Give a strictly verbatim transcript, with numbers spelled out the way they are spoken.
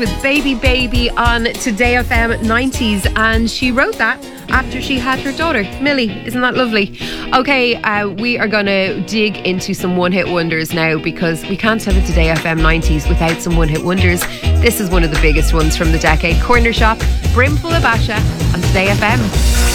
With Baby Baby on Today F M nineties, and she wrote that after she had her daughter, Millie. Isn't that lovely? Okay, uh, we are going to dig into some one-hit wonders now, because we can't have a Today F M nineties without some one-hit wonders. This is one of the biggest ones from the decade. Corner Shop, Brimful of Asha on Today F M.